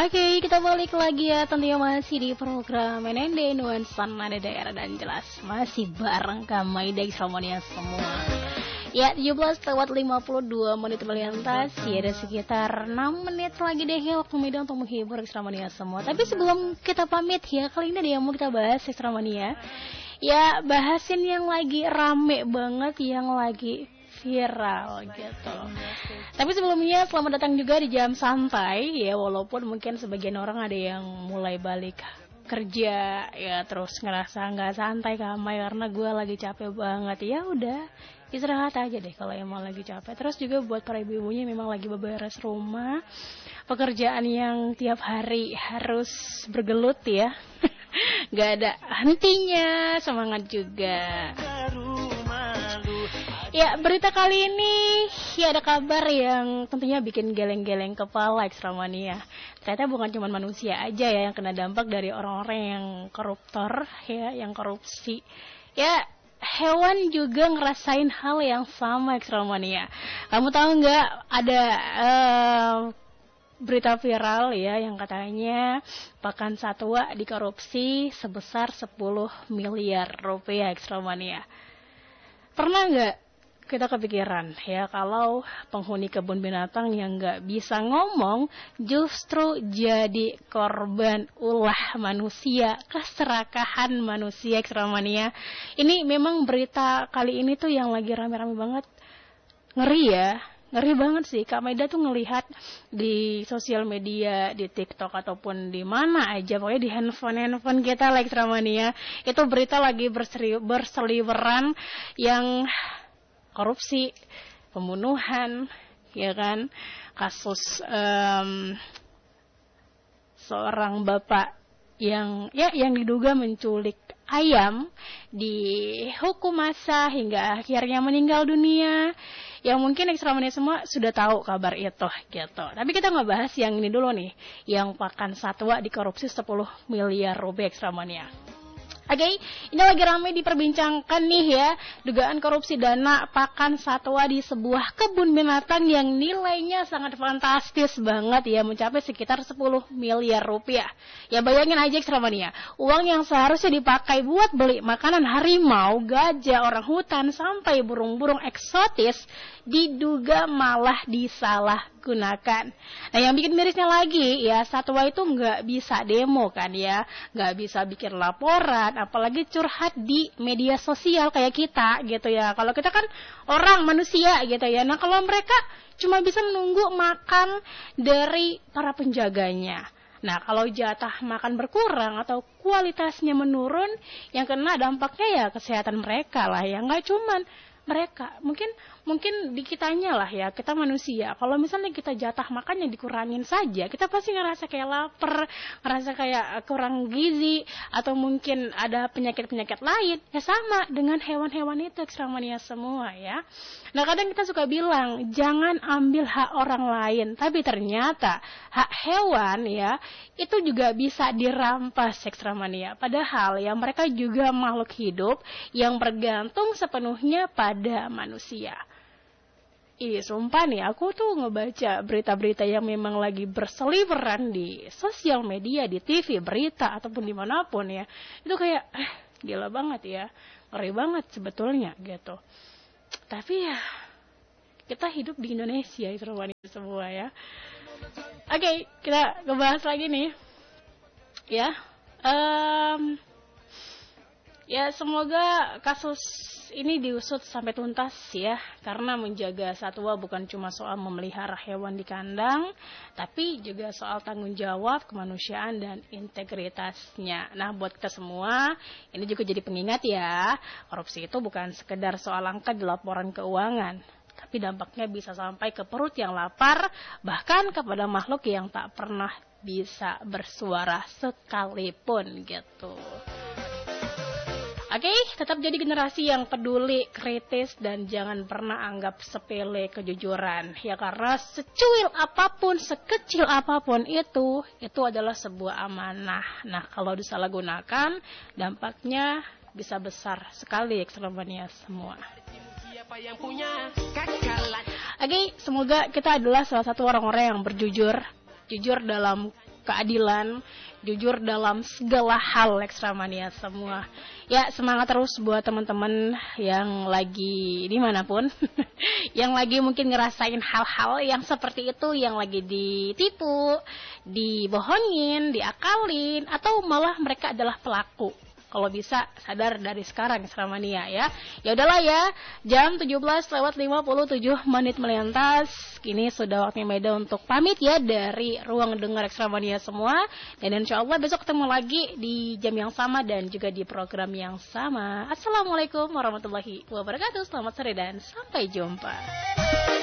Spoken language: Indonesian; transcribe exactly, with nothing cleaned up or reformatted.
Oke, kita balik lagi ya, tentunya masih di program N N D Nuansa Nada Daerah dan jelas masih bareng kami dari Extramonia semua. Ya, tujuh belas lewat lima puluh dua menit melintas, ya ada sekitar enam menit lagi deh ya waktu media untuk menghibur Extramonia semua. Tapi sebelum kita pamit ya, kali ini ada yang mau kita bahas Extramonia. Ya, bahasin yang lagi rame banget, yang lagi viral gitu. Tapi sebelumnya selamat datang juga di jam santai ya, walaupun mungkin sebagian orang ada yang mulai balik kerja ya terus ngerasa nggak santai kamai karena gue lagi capek banget. Ya udah istirahat aja deh kalau emang lagi capek. Terus juga buat para ibu-ibunya memang lagi beberes rumah, pekerjaan yang tiap hari harus bergelut ya. Nggak ada hentinya, semangat juga. Ya, berita kali ini ya ada kabar yang tentunya bikin geleng-geleng kepala Extramonia. Ternyata bukan cuma manusia aja ya yang kena dampak dari orang-orang yang koruptor ya, yang korupsi. Ya, hewan juga ngerasain hal yang sama Extramonia. Kamu tahu nggak ada uh, berita viral ya yang katanya pakan satwa dikorupsi sebesar sepuluh miliar rupiah Extramonia. Pernah nggak kita kepikiran ya kalau penghuni kebun binatang yang nggak bisa ngomong justru jadi korban ulah manusia, keserakahan manusia Extramonia. Ini memang berita kali ini tuh yang lagi rame-rame banget, ngeri ya, ngeri banget sih. Kak Maida tuh ngelihat di sosial media, di TikTok ataupun di mana aja, pokoknya di handphone-handphone kita lah Extramonia, itu berita lagi berseri- berseliweran yang korupsi, pembunuhan, ya kan, kasus um, seorang bapak yang ya yang diduga menculik ayam dihukum masa hingga akhirnya meninggal dunia. Yang mungkin Extramonia semua sudah tahu kabar itu gitu. Tapi kita nggak bahas yang ini dulu nih, yang pakan satwa dikorupsi sepuluh miliar rupiah Extramonia. Oke, okay, ini lagi ramai diperbincangkan nih ya, dugaan korupsi dana pakan satwa di sebuah kebun binatang yang nilainya sangat fantastis banget ya, mencapai sekitar sepuluh miliar rupiah. Ya bayangin aja Extramonia, uang yang seharusnya dipakai buat beli makanan harimau, gajah, orang hutan, sampai burung-burung eksotis, diduga malah disalahgunakan. Nah yang bikin mirisnya lagi ya, satwa itu nggak bisa demo kan ya, nggak bisa bikin laporan, apalagi curhat di media sosial kayak kita gitu ya. Kalau kita kan orang manusia gitu ya. Nah kalau mereka cuma bisa menunggu makan dari para penjaganya. Nah kalau jatah makan berkurang atau kualitasnya menurun, yang kena dampaknya ya kesehatan mereka lah ya. Nggak cuman mereka, mungkin mungkin di kitanya lah ya, kita manusia. Kalau misalnya kita jatah makannya dikurangin saja, kita pasti ngerasa kayak lapar, ngerasa kayak kurang gizi, atau mungkin ada penyakit-penyakit lain. Ya sama dengan hewan-hewan itu Extramonia semua ya. Nah kadang kita suka bilang jangan ambil hak orang lain, tapi ternyata hak hewan ya itu juga bisa dirampas Extramonia. Padahal ya mereka juga makhluk hidup yang bergantung sepenuhnya pada manusia. Ih, sumpah nih, aku tuh ngebaca berita-berita yang memang lagi berseliweran di sosial media, di T V, berita, ataupun dimanapun ya. Itu kayak, eh, gila banget ya. Ngeri banget sebetulnya, gitu. Tapi ya, kita hidup di Indonesia, itu semua ya. Oke, okay, kita ngebahas lagi nih. Ya, um, ya semoga kasus ini diusut sampai tuntas ya, karena menjaga satwa bukan cuma soal memelihara hewan di kandang, tapi juga soal tanggung jawab, kemanusiaan, dan integritasnya. Nah buat kita semua, ini juga jadi pengingat ya, korupsi itu bukan sekedar soal angka di laporan keuangan, tapi dampaknya bisa sampai ke perut yang lapar, bahkan kepada makhluk yang tak pernah bisa bersuara sekalipun gitu. Oke, okay, tetap jadi generasi yang peduli, kritis, dan jangan pernah anggap sepele kejujuran. Ya karena secuil apapun, sekecil apapun itu, itu adalah sebuah amanah. Nah kalau disalahgunakan, dampaknya bisa besar sekali Extramonia semua. Oke, okay, semoga kita adalah salah satu orang-orang yang berjujur, jujur dalam keadilan, jujur dalam segala hal Lekstramania semua. Ya, semangat terus buat teman-teman yang lagi dimanapun, yang lagi mungkin ngerasain hal-hal yang seperti itu, yang lagi ditipu, dibohongin, diakalin, atau malah mereka adalah pelaku. Kalau bisa sadar dari sekarang Lekstramania ya. Ya udahlah ya, jam tujuh belas lewat lima puluh tujuh menit melintas. Kini sudah waktunya Maida untuk pamit ya dari ruang dengar Lekstramania semua. Dan insya Allah besok ketemu lagi di jam yang sama dan juga di program yang sama. Assalamualaikum warahmatullahi wabarakatuh. Selamat sore dan sampai jumpa.